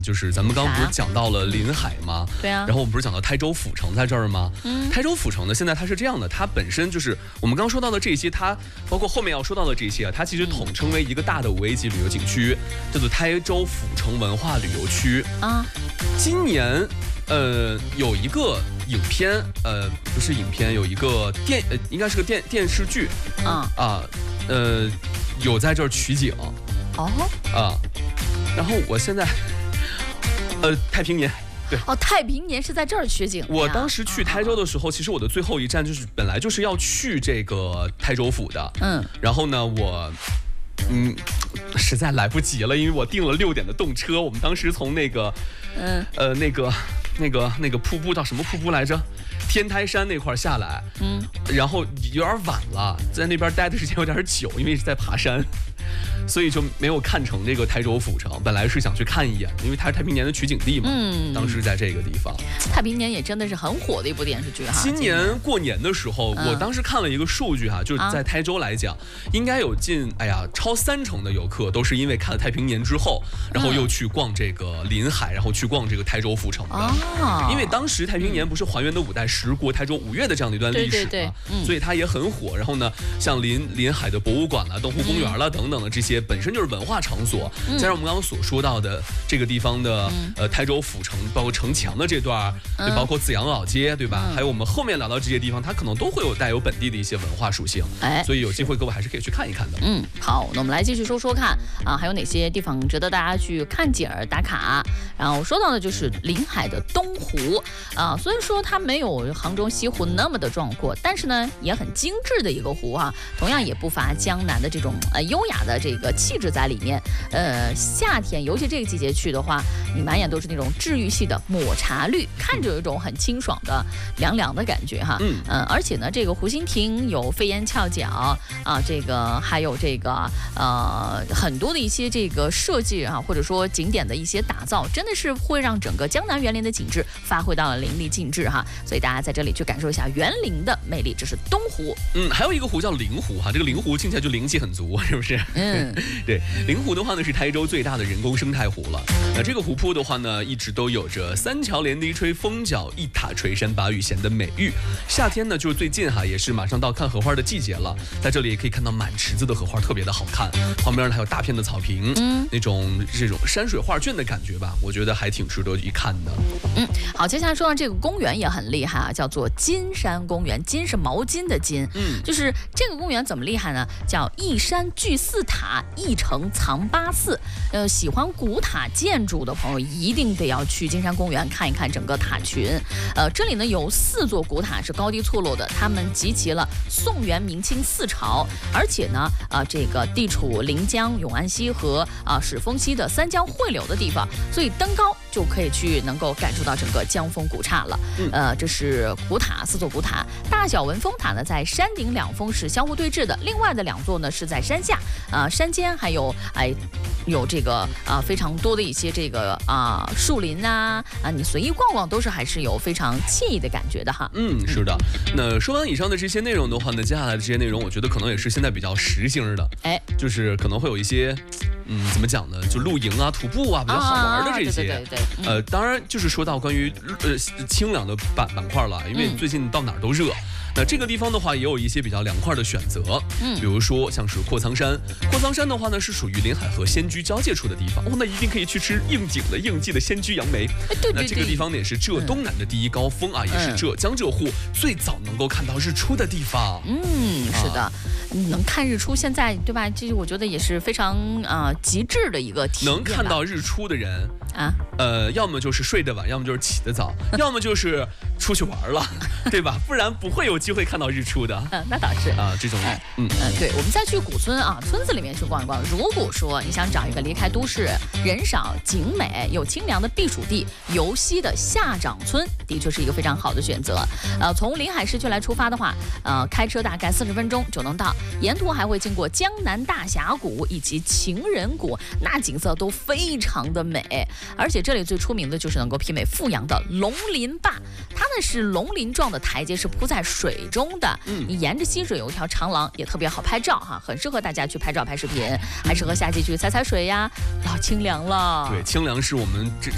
就是咱们刚刚不是讲到了临海吗？ 对啊。 然后我们不是讲到台州府城在这儿吗？台州府城呢，现在它是这样的，它本身就是我们刚说到的这些，它包括后面要说到的这些啊，它其实统称为一个大的5A级旅游景区，叫做台州府城文化旅游区啊。今年有一个影片，不是影片，有一个应该是个电视剧有在这儿取景然后我现在太平年。对太平年是在这儿取景。 我当时去台州的时候，其实我的最后一站就是本来就是要去这个台州府的，然后呢，我实在来不及了，因为我订了6点的动车。我们当时从那个瀑布到什么瀑布来着？天台山那块下来，然后有点晚了，在那边待的时间有点久，因为是在爬山。所以就没有看成这个台州府城，本来是想去看一眼，因为它是太平年的取景地嘛。当时在这个地方。 太平年也真的是很火的一部电视剧哈。 今年过年的时候，我当时看了一个数据哈，就是在台州来讲，应该有超30%的游客都是因为看了太平年之后，然后又去逛这个临海，然后去逛这个台州府城的。因为当时太平年不是还原的5代十国台州5月的这样的一段历史嘛，所以它也很火。然后呢，像临海的博物馆啦、东湖公园啦等等的这些本身就是文化场所，加上我们刚刚所说到的这个地方的台州府城，包括城墙的这段，包括紫阳老街，对吧？还有我们后面聊到这些地方，它可能都会有带有本地的一些文化属性，所以有机会各位还是可以去看一看的。 好，那我们来继续说看还有哪些地方值得大家去看景打卡？然后说到的就是临海的东湖虽然说它没有杭州西湖那么的壮阔，但是呢也很精致的一个湖同样也不乏江南的这种优雅的这个气质在里面。夏天尤其这个季节去的话，你满眼都是那种治愈系的抹茶绿，看着有一种很清爽的凉凉的感觉而且呢，这个湖心亭有飞檐翘角这个还有这个很多的一些这个设计或者说景点的一些打造，真的是会让整个江南园林的景致发挥到了淋漓尽致所以大家在这里去感受一下园林的魅力。这是东湖。还有一个湖叫灵湖这个灵湖听起来就灵气很足，是不是？对，灵湖的话呢是台州最大的人工生态湖了。那这个湖泊的话呢，一直都有着3桥连笛吹，风脚一塔垂山把雨闲的美誉。夏天呢，就是最近也是马上到看荷花的季节了，在这里也可以看到满池子的荷花，特别的好看。旁边呢还有大片的草坪，这种山水画卷的感觉吧，我觉得还挺值得一看的。 好，接下来说到这个公园也很厉害叫做金山公园。金是毛巾的金，就是这个公园怎么厉害呢？叫一山聚4塔，一城藏8寺。喜欢古塔建筑的朋友一定得要去金山公园看一看整个塔群。这里呢有4座古塔是高低错落的，它们集齐了宋元明清4朝，而且呢这个地处临江、永安溪和始丰溪的3江汇流的地方，所以登高就可以去能够感受到整个江风古刹了。这是古塔4座古塔，大小文峰塔呢在山顶2峰是相互对峙的，另外的2座呢是在山下，山间还有有这个非常多的一些这个树林你随意逛逛都是还是有非常惬意的感觉的是的。那说完以上的这些内容的话呢，接下来的这些内容我觉得可能也是现在比较时兴的，就是可能会有一些怎么讲呢，就露营徒步比较好玩的这些。当然就是说到关于清凉的板块了，因为最近到哪儿都热。那这个地方的话也有一些比较凉快的选择，比如说像是阔苍山。阔苍山的话呢是属于临海和仙居交界处的地方，那一定可以去吃应景的应季的仙居杨梅。那这个地方呢也是浙东南的第1高峰也是江浙沪最早能够看到日出的地方。 是的，能看日出现在对吧？这我觉得也是非常极致的一个体验。 能看到日出的人要么就是睡得晚，要么就是起得早，要么就是出去玩了，对吧？不然不会有机会看到日出的。 那倒是这种对，我们再去古村村子里面去逛一逛。如果说你想找一个离开都市、人少、景美又清凉的避暑地，游西的下掌村的确是一个非常好的选择。从临海市区来出发的话，开车大概40分钟就能到，沿途还会经过江南大峡谷以及情人谷，那景色都非常的美。而且这里最出名的就是能够媲美富阳的龙鳞坝，它呢是龙鳞状的台阶，是铺在水中的。你沿着溪水有一条长廊，也特别好拍照很适合大家去拍照拍视频，还适合夏季去踩水呀，老清凉了。 对，清凉是我们